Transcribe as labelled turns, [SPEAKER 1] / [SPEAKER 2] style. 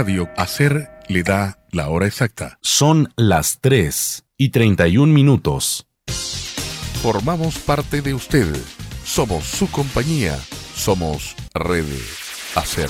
[SPEAKER 1] Radio Hacer le da la hora exacta.
[SPEAKER 2] Son las 3:31.
[SPEAKER 1] Formamos parte de usted. Somos su compañía. Somos Red Hacer.